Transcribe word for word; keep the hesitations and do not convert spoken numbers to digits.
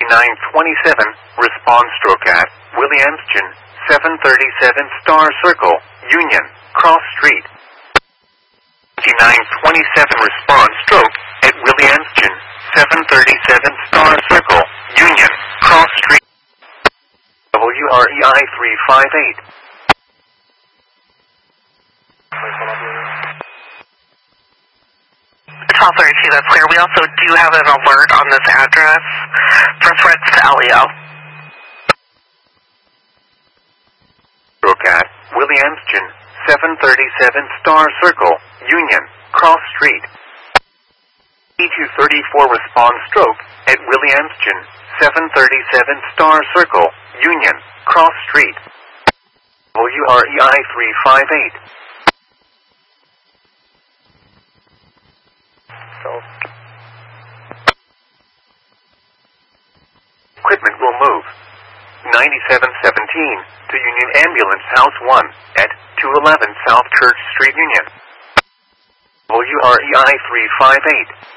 nine twenty-seven, response stroke at Williamston, seven thirty-seven Star Circle, Union, Cross Street. nine twenty-seven, response stroke at Williamston, seven thirty-seven Star Circle, Union, Cross Street. W R E I three five eight. twelve thirty-two, that's clear. We also do have an alert on this address for threats to Elio. Stroke at Williamston, seven thirty-seven Star Circle, Union, Cross Street. E two thirty-four, response stroke at Williamston, seven thirty-seven Star Circle, Union, Cross Street. W R E I three five eight. Equipment will move. ninety-seven seventeen to Union Ambulance House one at two eleven South Church Street, Union. W R E I three five eight.